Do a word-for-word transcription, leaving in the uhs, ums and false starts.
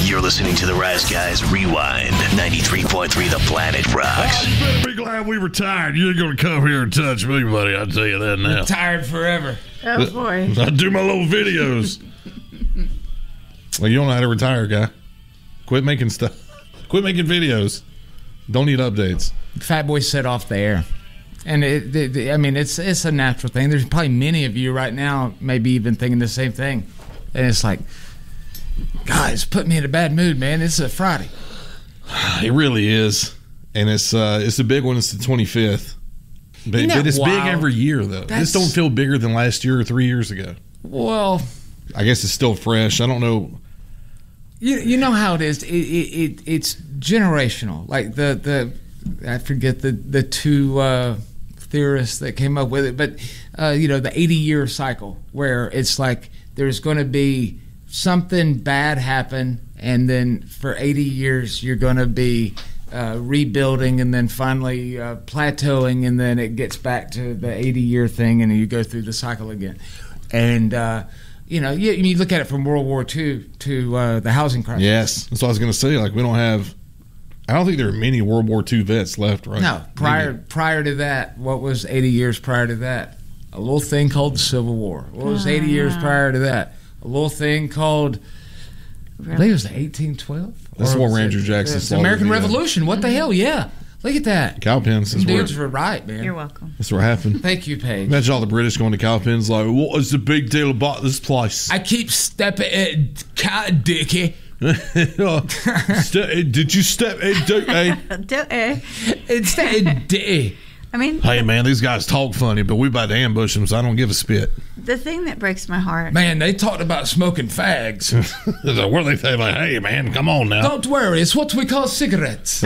You're listening to the Rise Guys Rewind, ninety-three point three The Planet Rocks. Oh, you better be glad we retired. You ain't going to come here and touch me, buddy. I'll tell you that now. Retired forever. Oh, boy. I do my little videos. Well, you don't know how to retire, guy. Quit making stuff. Quit making videos. Don't need updates. Fat Boy set off the air. And, it, it, I mean, it's it's a natural thing. There's probably many of you right now maybe even thinking the same thing. And it's like, guys, put me in a bad mood, man. It's a Friday. It really is. And it's uh, it's a big one. It's the twenty-fifth. But, Isn't that but it's wild? big every year, though. That's- This don't feel bigger than last year or three years ago. Well, I guess it's still fresh. I don't know. you you know how it is. It, it, it It's generational. Like the, the I forget the, the two uh, theorists that came up with it. But, uh, you know, the eighty-year cycle where it's like there's going to be something bad happen, and then for eighty years you're going to be uh, rebuilding, and then finally uh, plateauing, and then it gets back to the eighty-year thing, and you go through the cycle again. And uh, you know, you, you look at it from World War Two to uh, the housing crisis. Yes, that's what I was going to say. Like, we don't have. I don't think there are many World War Two vets left, right? No, prior Maybe. prior to that, what was eighty years prior to that? A little thing called the Civil War. What was eighty years prior to that? A little thing called, I believe it was the eighteen twelve. That's Or what was Ranger it- Jackson It's the slaughtered American the, uh, Revolution. What the hell? Yeah. Look at that. Cowpens. Some That's where, dudes were right, man. You're welcome. that's what happened. Thank you, Paige. Imagine all the British going to Cowpens like, what is the big deal about this place? I keep stepping at cat dicky. Ste- Did you step in? Hey, Do- eh. It's that dicky. I mean, hey, man, these guys talk funny, but we about to ambush them, so I don't give a spit. the thing that breaks my heart. Man, they talked about smoking fags. What do they say? Like, hey, man, come on now. Don't worry, it's what we call cigarettes.